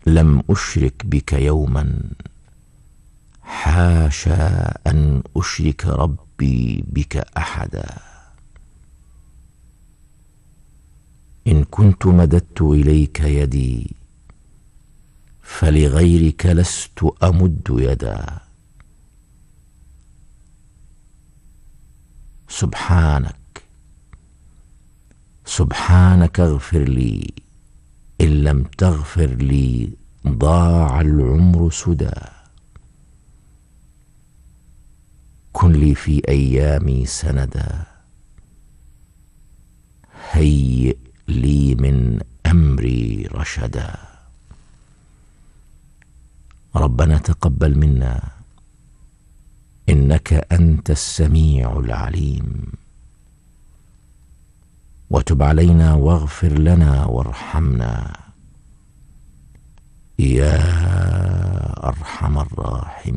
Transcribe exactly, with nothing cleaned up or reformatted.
لم أشرك بك يوما، حاشا أن أشرك ربي بك أحدا. إن كنت مددت إليك يدي، فلغيرك لست أمد يدا. سبحانك سبحانك اغفر لي، إن لم تغفر لي ضاع العمر سدى. كن لي في أيامي سندا، هيئ لي من أمري رشدا. ربنا تقبل منا، إنك أنت السميع العليم، وتب علينا واغفر لنا وارحمنا يا أرحم الراحمين.